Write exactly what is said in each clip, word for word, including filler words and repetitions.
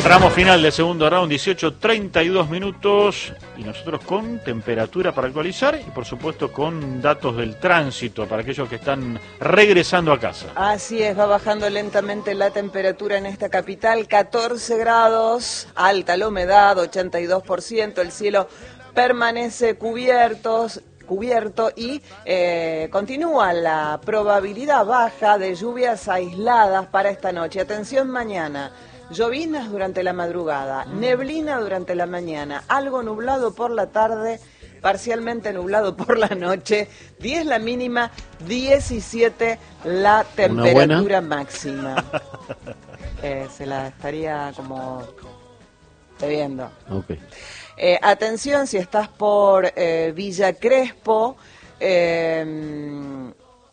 Tramo final del segundo round, dieciocho treinta y dos minutos, y nosotros con temperatura para actualizar y por supuesto con datos del tránsito para aquellos que están regresando a casa. Así es, va bajando lentamente la temperatura en esta capital, catorce grados, alta la humedad, ochenta y dos por ciento, el cielo permanece cubiertos, cubierto y eh, continúa la probabilidad baja de lluvias aisladas para esta noche. Atención mañana. Lloviznas durante la madrugada, neblina durante la mañana, algo nublado por la tarde, parcialmente nublado por la noche, diez la mínima, diecisiete la temperatura máxima. Eh, se la estaría como bebiendo. Okay. Eh, atención, si estás por eh, Villa Crespo, eh,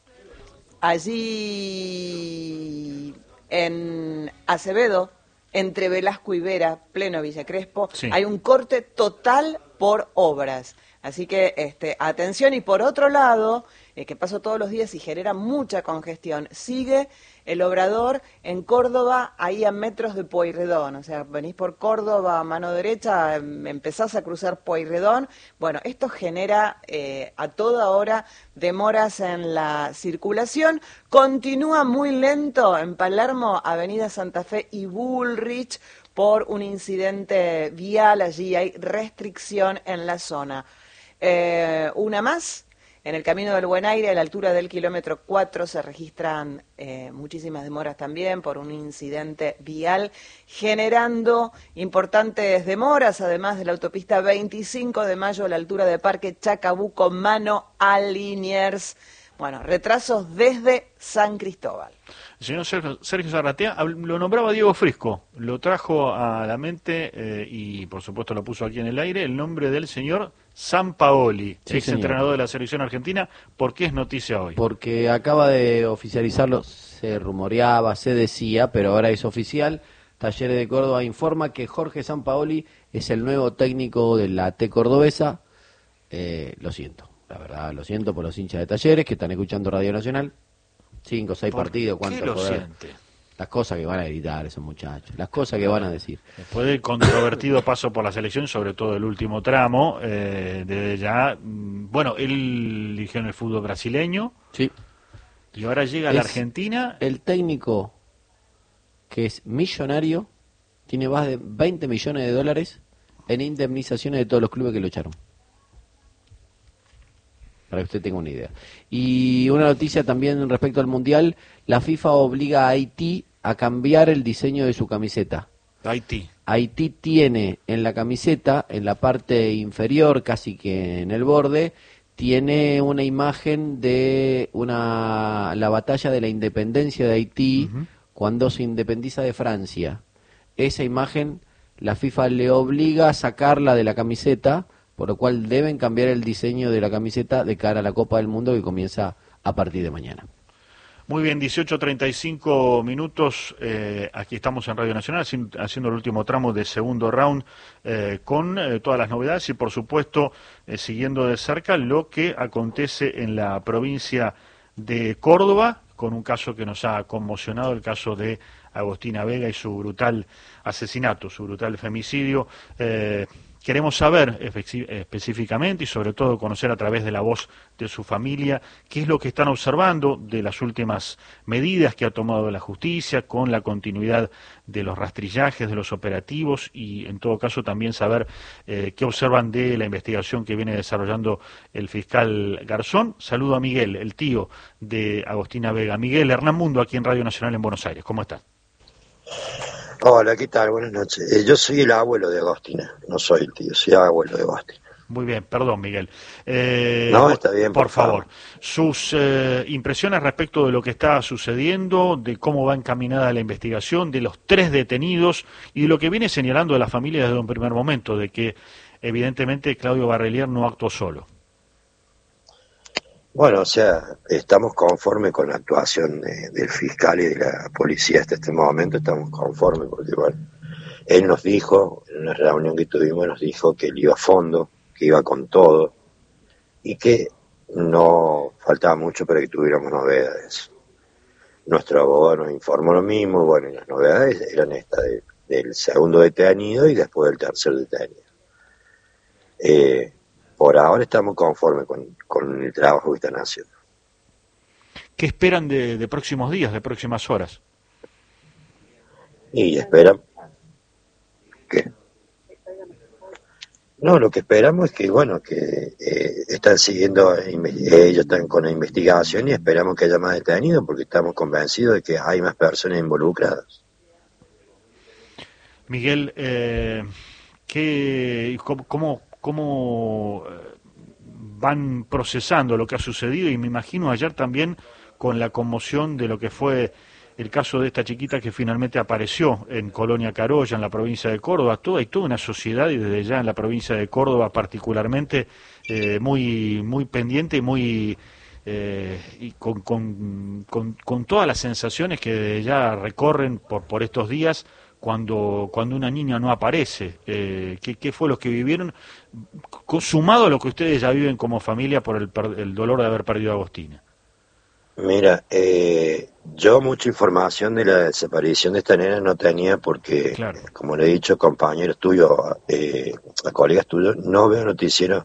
allí en Acevedo, entre Velasco y Vera, pleno Villa Crespo, sí. Hay un corte total por obras. Así que este, atención, y por otro lado, eh, que paso todos los días y genera mucha congestión, sigue el obrador en Córdoba, ahí a metros de Pueyrredón. O sea, venís por Córdoba a mano derecha, empezás a cruzar Pueyrredón. Bueno, esto genera eh, a toda hora demoras en la circulación. Continúa muy lento en Palermo, Avenida Santa Fe y Bullrich, por un incidente vial. Allí hay restricción en la zona. Eh, una más. En el Camino del Buen Aire, a la altura del kilómetro cuatro, se registran eh, muchísimas demoras también por un incidente vial, generando importantes demoras, además de la autopista veinticinco de mayo a la altura de Parque Chacabuco, mano a Liniers. Bueno, retrasos desde San Cristóbal. El señor Sergio, Sergio Zarratea lo nombraba Diego Frisco, lo trajo a la mente eh, y por supuesto lo puso aquí en el aire, el nombre del señor Sampaoli, sí, ex entrenador de la selección argentina. ¿Por qué es noticia hoy? Porque acaba de oficializarlo, se rumoreaba, se decía, pero ahora es oficial. Talleres de Córdoba informa que Jorge Sampaoli es el nuevo técnico de la T cordobesa. Eh, lo siento, la verdad, lo siento por los hinchas de Talleres que están escuchando Radio Nacional. Cinco o seis partidos, ¿cuánto ¿Qué lo poder? siente? Las cosas que van a gritar esos muchachos, las cosas que van a decir. Después del controvertido paso por la selección, sobre todo el último tramo, eh, desde ya, bueno, él dirigió en el fútbol brasileño. Sí. Y ahora llega a la Argentina. El técnico que es millonario, tiene más de veinte millones de dólares en indemnizaciones de todos los clubes que lo echaron. Para que usted tenga una idea. Y una noticia también respecto al Mundial, la FIFA obliga a Haití a cambiar el diseño de su camiseta. Haití. Haití tiene en la camiseta, en la parte inferior, casi que en el borde, tiene una imagen de una la batalla de la independencia de Haití, uh-huh, cuando se independiza de Francia. Esa imagen, la FIFA le obliga a sacarla de la camiseta, por lo cual deben cambiar el diseño de la camiseta de cara a la Copa del Mundo que comienza a partir de mañana. Muy bien, dieciocho treinta y cinco minutos, eh, aquí estamos en Radio Nacional haciendo el último tramo del segundo round eh, con eh, todas las novedades y por supuesto eh, siguiendo de cerca lo que acontece en la provincia de Córdoba, con un caso que nos ha conmocionado, el caso de Agostina Vega y su brutal asesinato, su brutal femicidio. Eh, Queremos saber específicamente y sobre todo conocer a través de la voz de su familia qué es lo que están observando de las últimas medidas que ha tomado la justicia con la continuidad de los rastrillajes, de los operativos y en todo caso también saber eh, qué observan de la investigación que viene desarrollando el fiscal Garzón. Saludo a Miguel, el tío de Agostina Vega. Miguel, Hernán Mundo aquí en Radio Nacional en Buenos Aires. ¿Cómo estás? Hola, ¿qué tal? Buenas noches. Eh, yo soy el abuelo de Agostina, no soy el tío, soy el abuelo de Agostina. Muy bien, perdón, Miguel. Eh, no, está bien, por, por favor. favor. Sus eh, impresiones respecto de lo que está sucediendo, de cómo va encaminada la investigación, de los tres detenidos y de lo que viene señalando de la familia desde un primer momento, de que evidentemente Claudio Barrelier no actuó solo. Bueno, o sea, estamos conformes con la actuación de, del fiscal y de la policía hasta este momento, estamos conformes porque, bueno, él nos dijo, en una reunión que tuvimos, nos dijo que él iba a fondo, que iba con todo, y que no faltaba mucho para que tuviéramos novedades. Nuestro abogado nos informó lo mismo, bueno, y las novedades eran estas, de del segundo detenido y después del tercer detenido. Eh, por ahora estamos conformes con, con el trabajo que están haciendo. ¿Qué esperan de, de próximos días, de próximas horas? Y esperan que no, lo que esperamos es que, bueno, que eh, están siguiendo, ellos están con la investigación y esperamos que haya más detenidos porque estamos convencidos de que hay más personas involucradas. Miguel, eh, ¿qué, cómo, cómo, cómo van procesando lo que ha sucedido? Y me imagino ayer también con la conmoción de lo que fue el caso de esta chiquita que finalmente apareció en Colonia Carolla, en la provincia de Córdoba. Todo, hay toda una sociedad, y desde ya en la provincia de Córdoba particularmente, eh, muy, muy pendiente y muy eh, y con, con, con, con todas las sensaciones que desde ya recorren por, por estos días cuando, cuando una niña no aparece. Eh, ¿qué, ¿Qué fue lo que vivieron? Sumado a lo que ustedes ya viven como familia por el, el dolor de haber perdido a Agostina. Mira, eh, yo mucha información de la desaparición de esta nena no tenía porque, claro, como le he dicho, compañeros tuyos, eh, a colegas tuyos, no veo noticieros,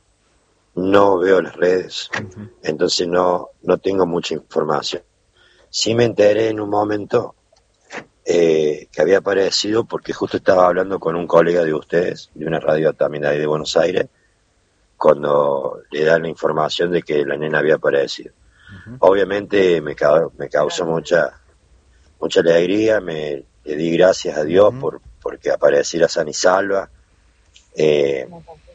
no veo las redes, uh-huh. Entonces no, no tengo mucha información. Sí me enteré en un momento eh, que había aparecido porque justo estaba hablando con un colega de ustedes, de una radio también de ahí de Buenos Aires, cuando le dan la información de que la nena había aparecido. Uh-huh. Obviamente me, ca- me causó mucha mucha alegría, me le di gracias a Dios uh-huh. por porque apareciera sana y salva, eh,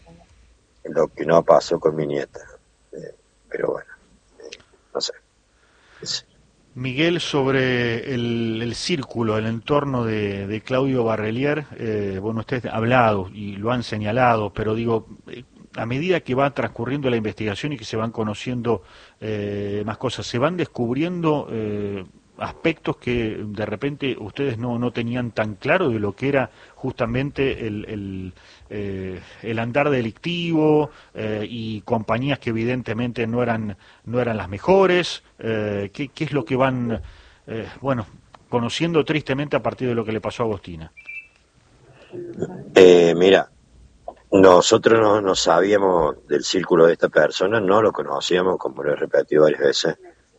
lo que no pasó con mi nieta, eh, pero bueno, eh, no sé. Es... Miguel, sobre el, el círculo, el entorno de, de Claudio Barrelier, eh, bueno, ustedes han hablado y lo han señalado, pero digo, eh, a medida que va transcurriendo la investigación y que se van conociendo eh, más cosas, se van descubriendo eh, aspectos que de repente ustedes no, no tenían tan claro de lo que era justamente el, el, eh, el andar delictivo eh, y compañías que evidentemente no eran, no eran las mejores. Eh, ¿qué, ¿Qué es lo que van, eh, bueno, conociendo tristemente a partir de lo que le pasó a Agostina? Eh, mira, nosotros no, no sabíamos del círculo de esta persona, no lo conocíamos, como lo he repetido varias veces.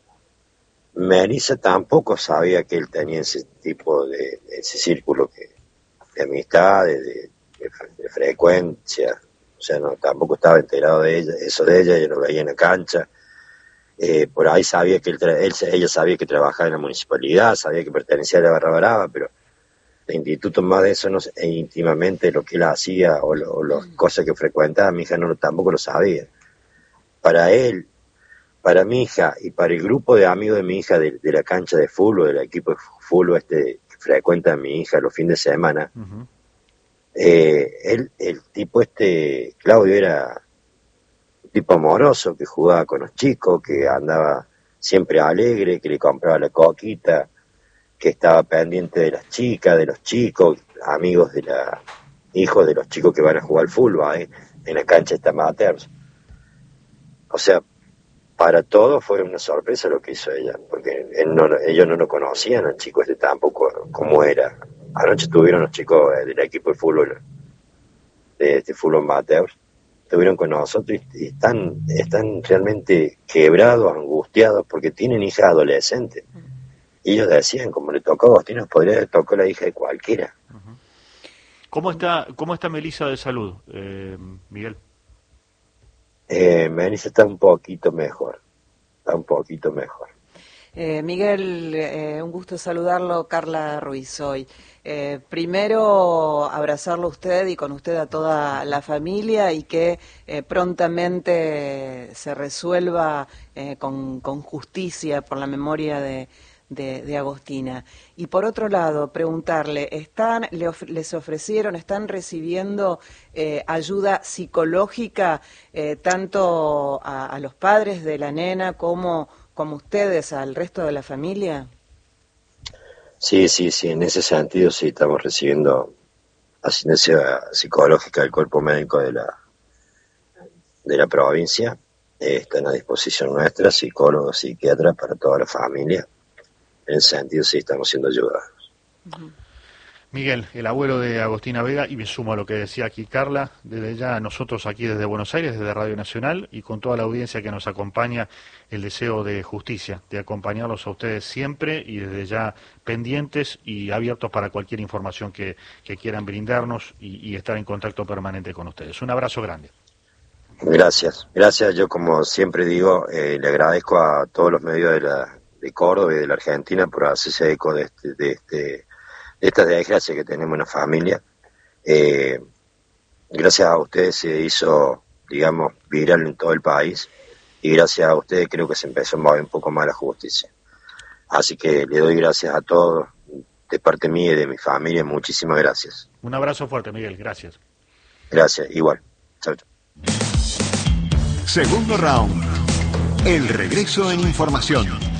Melissa tampoco sabía que él tenía ese tipo de, de ese círculo que, de amistad, de, de, de frecuencia, o sea, no, tampoco estaba enterado de ella, eso de ella, ella lo veía en la cancha. Eh, por ahí sabía que él, él, ella sabía que trabajaba en la municipalidad, sabía que pertenecía a la Barra Brava, pero de instituto más de eso no sé, e íntimamente lo que él hacía o, lo, o las cosas que frecuentaba, mi hija no tampoco lo sabía. Para él, para mi hija y para el grupo de amigos de mi hija de, de la cancha de fútbol, del equipo de fútbol este que frecuenta a mi hija los fines de semana, uh-huh. eh, él, el tipo este, Claudio, era un tipo amoroso que jugaba con los chicos, que andaba siempre alegre, que le compraba la coquita, que estaba pendiente de las chicas, de los chicos, amigos de la, hijos de los chicos que van a jugar al fútbol, ¿eh? En la cancha está amateurs. O sea, para todos fue una sorpresa lo que hizo ella, porque él no, ellos no lo conocían, el chico este tampoco, cómo era. Anoche estuvieron los chicos del equipo de fútbol, de este fútbol amateurs, estuvieron con nosotros y están, están realmente quebrados, angustiados, porque tienen hijas adolescentes. Y ellos decían, como le tocó a Agostina, podría haber tocado la hija de cualquiera. Uh-huh. ¿Cómo está, cómo está Melissa de salud, eh, Miguel? Eh, Melissa está un poquito mejor, está un poquito mejor. Eh, Miguel, eh, un gusto saludarlo, Carla Ruiz hoy. Eh, primero, abrazarlo a usted y con usted a toda la familia y que eh, prontamente se resuelva eh, con, con justicia por la memoria de... De, de Agostina. Y por otro lado, preguntarle, ¿están, le of, les ofrecieron, están recibiendo eh, ayuda psicológica eh, tanto a, a los padres de la nena como, como ustedes, al resto de la familia? Sí, sí, sí, en ese sentido sí estamos recibiendo asistencia psicológica del cuerpo médico de la, de la provincia. Eh, están a disposición nuestra, psicólogos, psiquiatras para toda la familia. En ese sentido sí estamos siendo ayudados. Uh-huh. Miguel, el abuelo de Agostina Vega, y me sumo a lo que decía aquí Carla, desde ya nosotros aquí desde Buenos Aires, desde Radio Nacional, y con toda la audiencia que nos acompaña, el deseo de justicia, de acompañarlos a ustedes siempre, y desde ya pendientes y abiertos para cualquier información que, que quieran brindarnos y, y estar en contacto permanente con ustedes. Un abrazo grande. Gracias, gracias. Yo, como siempre digo, eh, le agradezco a todos los medios de, la, de Córdoba y de la Argentina por hacerse eco de este... De este esta desgracia que tenemos en la familia. Eh, gracias a ustedes se hizo, digamos, viral en todo el país, y gracias a ustedes creo que se empezó a mover un poco más la justicia. Así que le doy gracias a todos, de parte mía y de mi familia, muchísimas gracias. Un abrazo fuerte, Miguel, gracias. Gracias, igual. Chao, chao. Segundo round. El regreso en información.